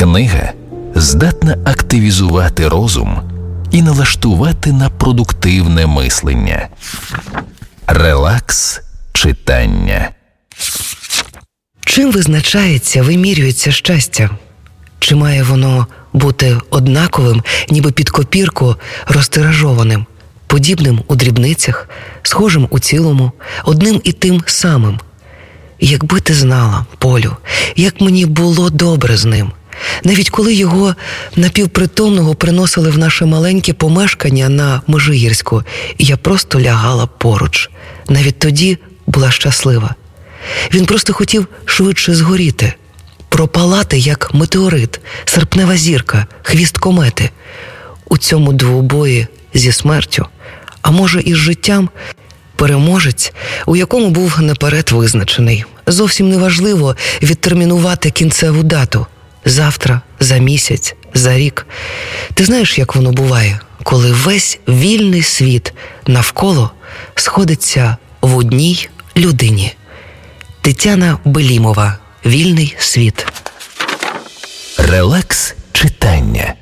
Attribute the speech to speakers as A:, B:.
A: Книга здатна активізувати розум і налаштувати на продуктивне мислення. Релакс читання.
B: Чим вимірюється щастя? Чи має воно бути однаковим, ніби під копірку розтиражованим, подібним у дрібницях, схожим у цілому, одним і тим самим? Якби ти знала, Полю, як мені було добре з ним. Навіть коли його напівпритомного приносили в наше маленьке помешкання на Межигірську, і я просто лягала поруч. Навіть тоді була щаслива. Він просто хотів швидше згоріти, пропалати, як метеорит, серпнева зірка, хвіст комети. У цьому двобої зі смертю, а може і з життям, переможець, у якому був наперед визначений. Зовсім неважливо відтермінувати кінцеву дату. Завтра, за місяць, за рік. Ти знаєш, як воно буває, коли весь вільний світ навколо сходиться в одній людині. Тетяна Белімова. Вільний світ.
A: Релакс читання.